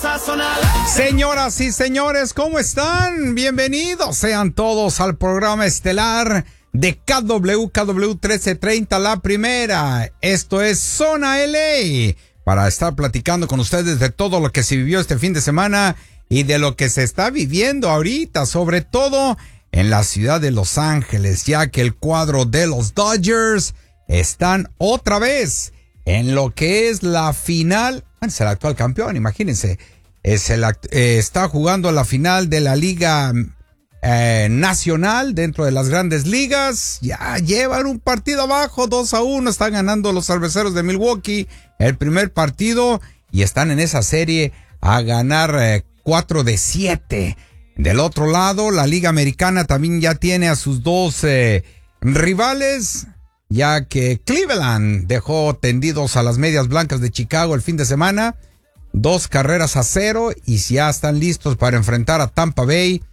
Señoras y señores, ¿cómo están? Bienvenidos sean todos al programa estelar de KW 1330, la primera. Esto es Zona LA, para estar platicando con ustedes de todo lo que se vivió este fin de semana y de lo que se está viviendo ahorita, sobre todo en la ciudad de Los Ángeles, ya que el cuadro de los Dodgers están otra vez en lo que es la final. Es el actual campeón, imagínense. Está jugando la final de la Liga Nacional dentro de las Grandes Ligas. Ya llevan un partido abajo, 2-1. Están ganando los Cerveceros de Milwaukee el primer partido y están en esa serie a ganar 4-7. Del otro lado, la Liga Americana también ya tiene a sus dos rivales, ya que Cleveland dejó tendidos a las Medias Blancas de Chicago el fin de semana, 2-0, y ya están listos para enfrentar a Tampa Bay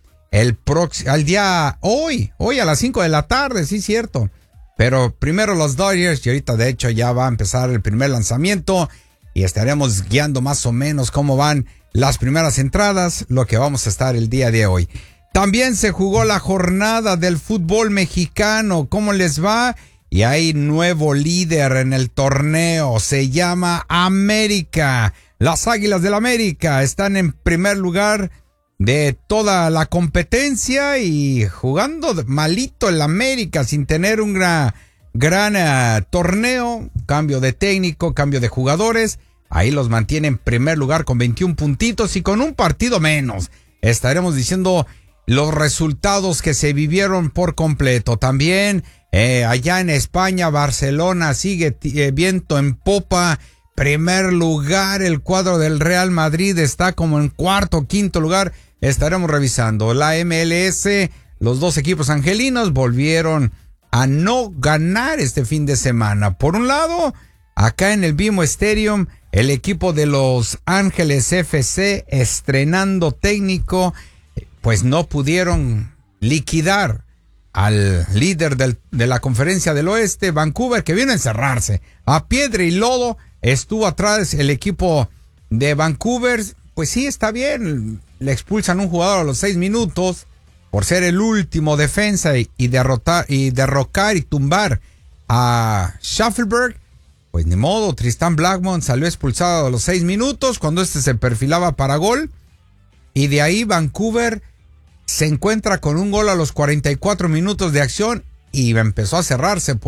hoy a las 5 de la tarde, sí, cierto. Pero primero los Dodgers, y ahorita de hecho ya va a empezar el primer lanzamiento y estaremos guiando más o menos cómo van las primeras entradas, lo que vamos a estar el día de hoy. También se jugó la jornada del fútbol mexicano. ¿Cómo les va? Y hay nuevo líder en el torneo, se llama América. Las Águilas del América están en primer lugar de toda la competencia y jugando malito el América sin tener un gran torneo, cambio de técnico, cambio de jugadores. Ahí los mantiene en primer lugar con 21 puntitos y con un partido menos. Estaremos diciendo los resultados que se vivieron por completo. También allá en España, Barcelona sigue viento en popa. Primer lugar, el cuadro del Real Madrid está como en cuarto o quinto lugar. Estaremos revisando la MLS. Los dos equipos angelinos volvieron a no ganar este fin de semana. Por un lado, acá en el BMO Stadium, el equipo de Los Ángeles FC estrenando técnico, pues no pudieron liquidar al líder de la Conferencia del Oeste, Vancouver, que vino a encerrarse a piedra y lodo. Estuvo atrás el equipo de Vancouver. Pues sí, está bien, le expulsan un jugador a los 6 minutos por ser el último defensa y derrocar y tumbar a Schaffelberg. Pues ni modo, Tristan Blackmon salió expulsado a los 6 minutos cuando se perfilaba para gol. Y de ahí Vancouver se encuentra con un gol a los 44 minutos de acción y empezó a cerrarse